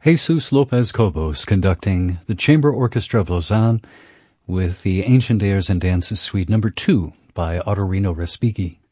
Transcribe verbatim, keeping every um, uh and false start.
Jesus Lopez Cobos conducting the Chamber Orchestra of Lausanne with the Ancient Airs and Dances Suite number two by Ottorino Respighi.